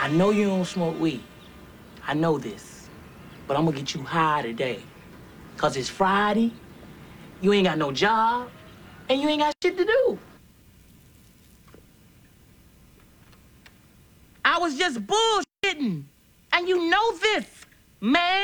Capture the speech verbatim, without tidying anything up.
know you don't smoke weed. I know this. But I'm gonna get you high today. Cause it's Friday, you ain't got no job, and you ain't got shit to do. I was just bullshitting. And you know this, man.